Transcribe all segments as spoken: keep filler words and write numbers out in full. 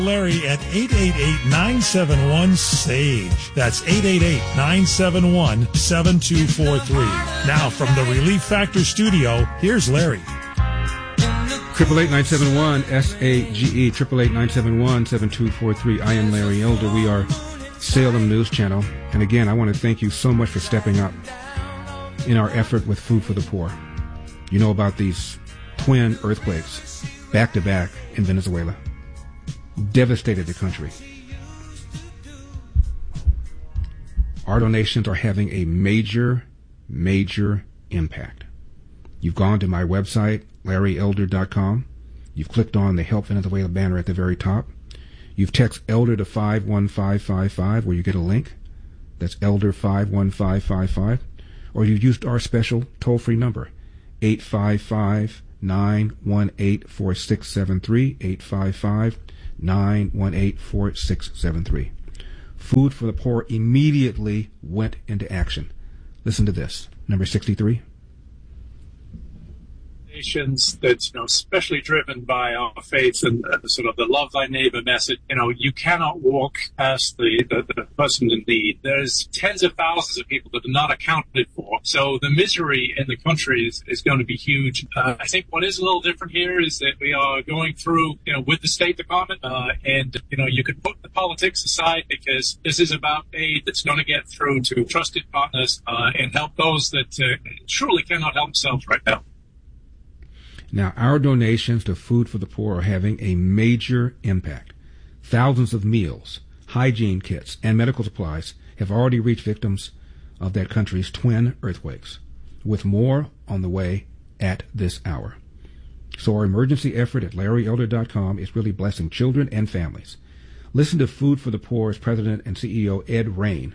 Larry at eight eight eight, nine seven one, S A G E. That's eight eight eight, nine seven one, seven two four three. Now from the Relief Factor studio, here's Larry. Triple eight nine seven one S A G E. Triple eight nine seven one seven two four three. I am Larry Elder. We are Salem News Channel, and again, I want to thank you so much for stepping up in our effort with Food for the Poor. You know about these twin earthquakes back to back in Venezuela. Devastated the country. Our donations are having a major, major impact. You've gone to my website, larry elder dot com. You've clicked on the Help Venezuela banner at the very top. You've texted ELDER to five one five five five where you get a link. That's ELDER five one five five five. Or you've used our special toll-free number, eight five five, nine one eight, four six seven three, eight five five, nine one eight, four six seven three. Food for the Poor immediately went into action. Listen to this. Number sixty-three. Nations that's, you know, especially driven by our faith and uh, sort of the love thy neighbor message. You know, you cannot walk past the, the, the person in need. There's tens of thousands of people that are not accounted for. So the misery in the country is, is going to be huge. Uh, I think what is a little different here is that we are going through, you know, with the State Department, uh, and, you know, you could put the politics aside because this is about aid that's going to get through to trusted partners, uh, and help those that uh, truly cannot help themselves right now. Now, our donations to Food for the Poor are having a major impact. Thousands of meals, hygiene kits, and medical supplies have already reached victims of that country's twin earthquakes, with more on the way at this hour. So our emergency effort at larry elder dot com is really blessing children and families. Listen to Food for the Poor's president and C E O Ed Rain,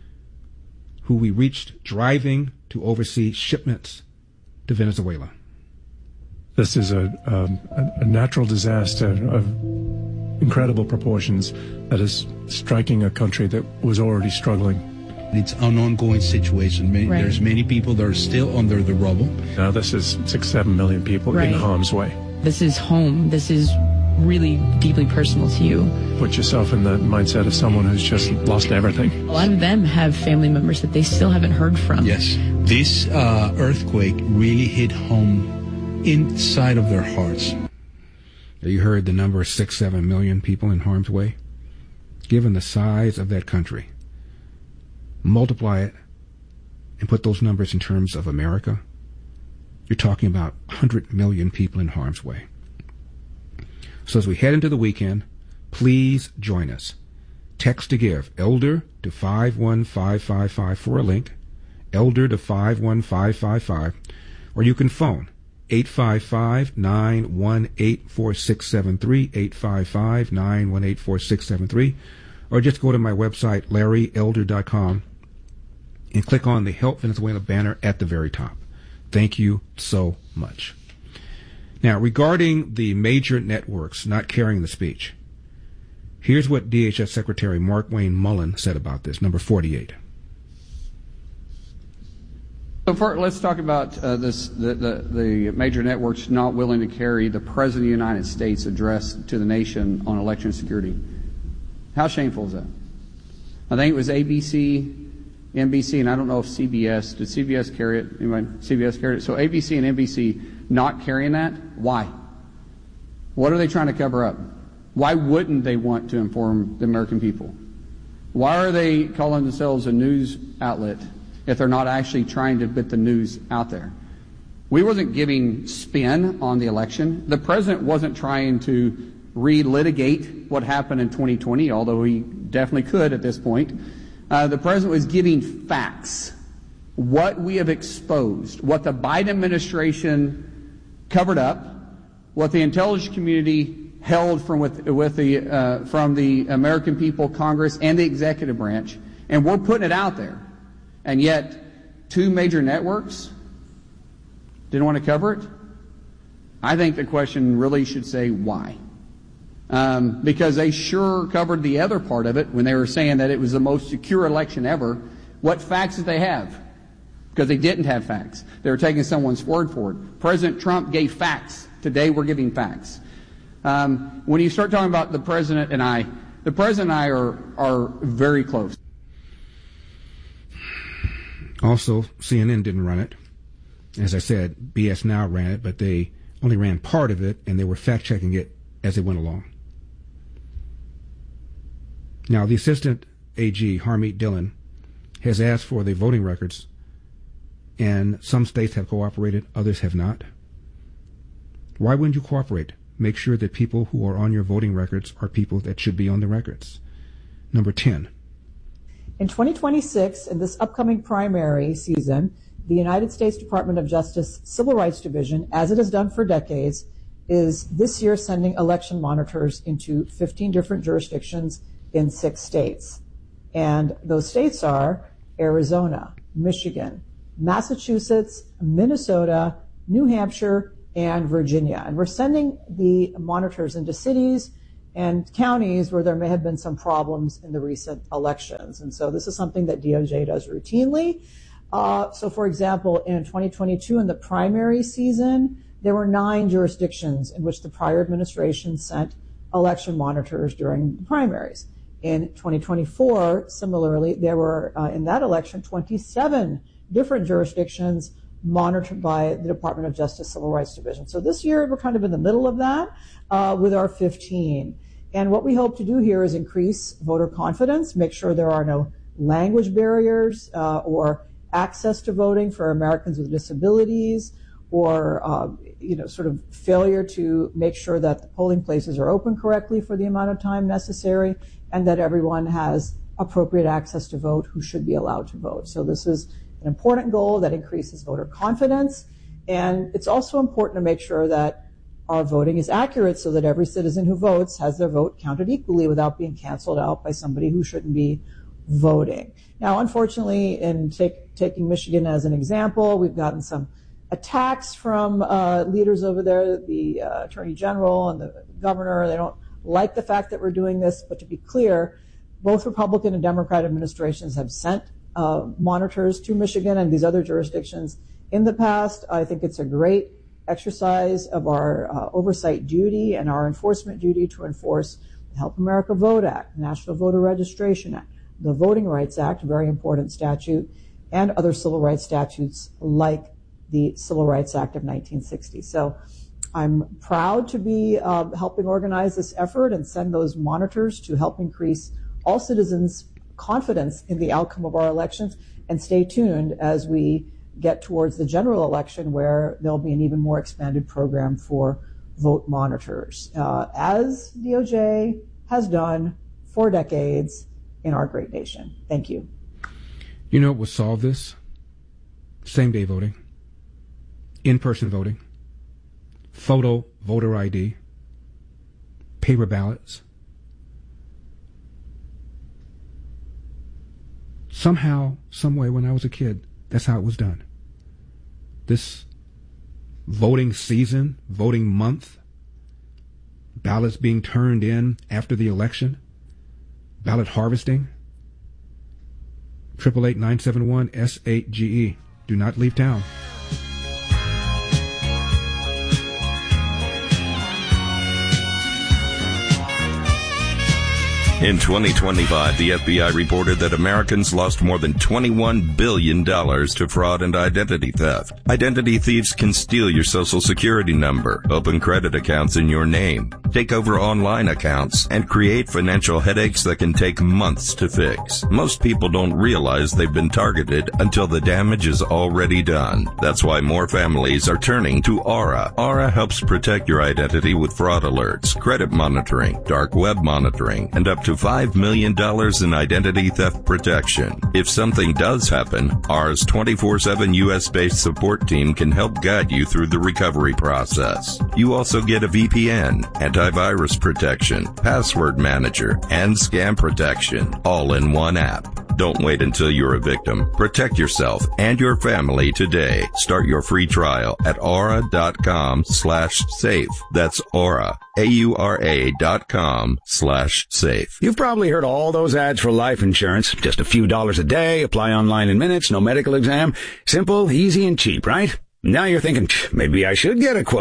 who we reached driving to oversee shipments to Venezuela. This is a, um, a natural disaster of incredible proportions that is striking a country that was already struggling. It's an ongoing situation. Many, right. There's many people that are still under the rubble. Now this is six, seven million people right. in harm's way. This is home. This is really deeply personal to you. Put yourself in the mindset of someone who's just lost everything. A lot of them have family members that they still haven't heard from. Yes. This uh, earthquake really hit home inside of their hearts. You heard the number six, seven million people in harm's way. Given the size of that country, multiply it and put those numbers in terms of America, you're talking about one hundred million people in harm's way. So as we head into the weekend, please join us. Text to give, ELDER to five one five five five for a link, ELDER to five one five five five, or you can phone eight five five, nine one eight, four six seven three, eight five five, nine one eight, four six seven three, or just go to my website, larry elder dot com, and click on the Help Venezuela banner at the very top. Thank you so much. Now, regarding the major networks not carrying the speech, here's what D H S Secretary Markwayne Mullin said about this, number forty-eight. So for, let's talk about uh, this, the, the, the major networks not willing to carry the President of the United States address to the nation on election security. How shameful is that? I think it was A B C, N B C, and I don't know if C B S, did C B S carry it? Anybody? C B S carried it? So A B C and N B C not carrying that? Why? What are they trying to cover up? Why wouldn't they want to inform the American people? Why are they calling themselves a news outlet if they're not actually trying to put the news out there? We wasn't giving spin on the election. The president wasn't trying to relitigate what happened in twenty twenty, although he definitely could at this point. Uh, the president was giving facts, what we have exposed, what the Biden administration covered up, what the intelligence community held from with, with the uh, from the American people, Congress, and the executive branch, and we're putting it out there. And yet, two major networks didn't want to cover it? I think the question really should say why. Um, because they sure covered the other part of it when they were saying that it was the most secure election ever. What facts did they have? Because they didn't have facts. They were taking someone's word for it. President Trump gave facts. Today we're giving facts. Um, when you start talking about the president and I, the president and I are, are very close. Also, C N N didn't run it. As I said, B S Now ran it, but they only ran part of it, and they were fact-checking it as they went along. Now, the Assistant A G, Harmeet Dillon, has asked for the voting records, and some states have cooperated, others have not. Why wouldn't you cooperate? Make sure that people who are on your voting records are people that should be on the records. Number ten. In twenty twenty-six, in this upcoming primary season, the United States Department of Justice Civil Rights Division, as it has done for decades, is this year sending election monitors into fifteen different jurisdictions in six states. And those states are Arizona, Michigan, Massachusetts, Minnesota, New Hampshire, and Virginia. And we're sending the monitors into cities and counties where there may have been some problems in the recent elections. And so this is something that D O J does routinely. Uh, so, for example, in twenty twenty-two, in the primary season, there were nine jurisdictions in which the prior administration sent election monitors during the primaries. In twenty twenty-four, similarly, there were, uh, in that election, twenty-seven different jurisdictions monitored by the Department of Justice Civil Rights Division. So this year, we're kind of in the middle of that uh, with our fifteen. And what we hope to do here is increase voter confidence, make sure there are no language barriers uh, or access to voting for Americans with disabilities, or uh, you know, sort of failure to make sure that the polling places are open correctly for the amount of time necessary, and that everyone has appropriate access to vote who should be allowed to vote. So this is an important goal that increases voter confidence, and it's also important to make sure that our voting is accurate so that every citizen who votes has their vote counted equally without being canceled out by somebody who shouldn't be voting. Now, unfortunately, in take, taking Michigan as an example, we've gotten some attacks from uh, leaders over there, the uh, Attorney General and the Governor. They don't like the fact that we're doing this, but to be clear, both Republican and Democrat administrations have sent uh, monitors to Michigan and these other jurisdictions in the past. I think it's a great exercise of our uh, oversight duty and our enforcement duty to enforce the Help America Vote Act, National Voter Registration Act, the Voting Rights Act, a very important statute, and other civil rights statutes like the Civil Rights Act of nineteen sixty. So I'm proud to be uh, helping organize this effort and send those monitors to help increase all citizens' confidence in the outcome of our elections. And stay tuned as we get towards the general election, where there'll be an even more expanded program for vote monitors, uh, as D O J has done for decades in our great nation. Thank you. You know what will solve this? Same-day voting, in-person voting, photo voter I D, paper ballots. Somehow, some way, when I was a kid, that's how it was done. This voting season, voting month, ballots being turned in after the election, ballot harvesting. Triple eight nine seven one S eight G E. Do not leave town. In twenty twenty-five, the F B I reported that Americans lost more than twenty-one billion dollars to fraud and identity theft. Identity thieves can steal your social security number, open credit accounts in your name, take over online accounts, and create financial headaches that can take months to fix. Most people don't realize they've been targeted until the damage is already done. That's why more families are turning to Aura. Aura helps protect your identity with fraud alerts, credit monitoring, dark web monitoring, and up to five million dollars in identity theft protection. If something does happen, Aura's twenty-four seven U S-based support team can help guide you through the recovery process. You also get a V P N, antivirus protection, password manager, and scam protection, all in one app. Don't wait until you're a victim. Protect yourself and your family today. Start your free trial at aura.com slash safe. That's Aura, A-U-R-A dot com slash safe. You've probably heard all those ads for life insurance. Just a few dollars a day, apply online in minutes, no medical exam. Simple, easy, and cheap, right? Now you're thinking, maybe I should get a quote.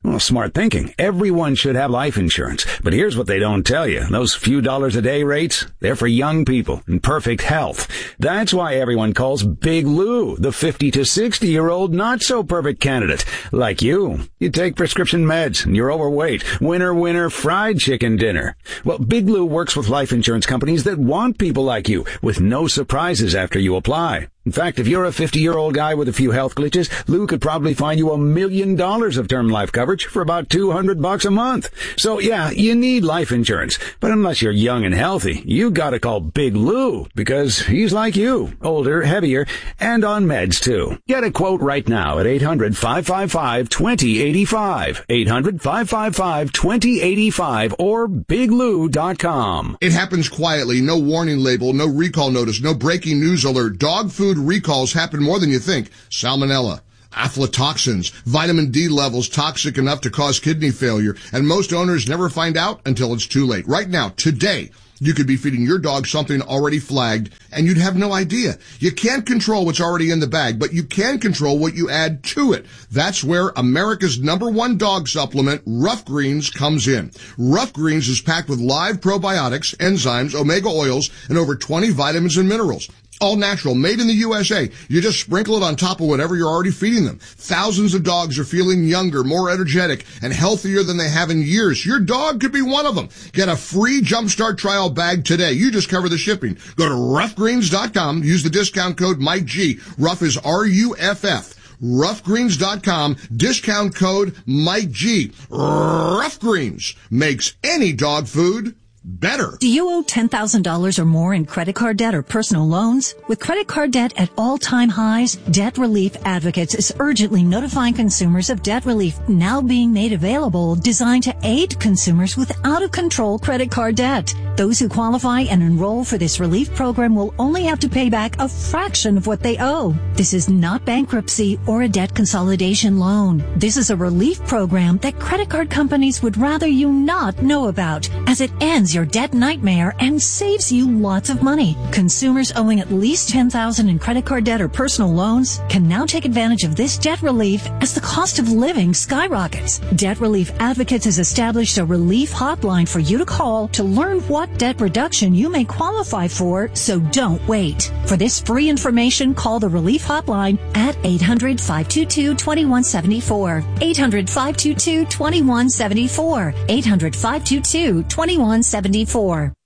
Well, smart thinking. Everyone should have life insurance. But here's what they don't tell you. Those few dollars a day rates, they're for young people in perfect health. That's why everyone calls Big Lou the fifty to sixty year old not so perfect candidate. Like you. You take prescription meds and you're overweight. Winner, winner, fried chicken dinner. Well, Big Lou works with life insurance companies that want people like you with no surprises after you apply. In fact, if you're a fifty-year-old guy with a few health glitches, Lou could probably find you a million dollars of term life coverage for about two hundred bucks a month. So yeah, you need life insurance. But unless you're young and healthy, you gotta call Big Lou because he's like you, older, heavier, and on meds too. Get a quote right now at eight hundred, five five five, two zero eight five. eight hundred, five five five, two zero eight five or big lou dot com. It happens quietly. No warning label, no recall notice, no breaking news alert. Dog food recalls happen more than you think. Salmonella, aflatoxins, vitamin D levels toxic enough to cause kidney failure, and most owners never find out until it's too late. Right now, today, you could be feeding your dog something already flagged, and you'd have no idea. You can't control what's already in the bag, but you can control what you add to it. That's where America's number one dog supplement, Rough Greens, comes in. Rough Greens is packed with live probiotics, enzymes, omega oils, and over twenty vitamins and minerals. All natural, made in the U S A. You just sprinkle it on top of whatever you're already feeding them. Thousands of dogs are feeling younger, more energetic, and healthier than they have in years. Your dog could be one of them. Get a free Jumpstart trial bag today. You just cover the shipping. Go to rough greens dot com. Use the discount code Mike G. Rough is R U F F. rough greens dot com. Discount code Mike G. Rough Greens makes any dog food better. Do you owe ten thousand dollars or more in credit card debt or personal loans? With credit card debt at all-time highs, Debt Relief Advocates is urgently notifying consumers of debt relief now being made available, designed to aid consumers with out-of-control credit card debt. Those who qualify and enroll for this relief program will only have to pay back a fraction of what they owe. This is not bankruptcy or a debt consolidation loan. This is a relief program that credit card companies would rather you not know about, as it ends your debt nightmare and saves you lots of money. Consumers owing at least ten thousand dollars in credit card debt or personal loans can now take advantage of this debt relief as the cost of living skyrockets. Debt Relief Advocates has established a relief hotline for you to call to learn what debt reduction you may qualify for, so don't wait. For this free information, call the relief hotline at eight hundred, five two two, two one seven four. eight hundred, five two two, two one seven four. eight hundred, five two two, two one seven four.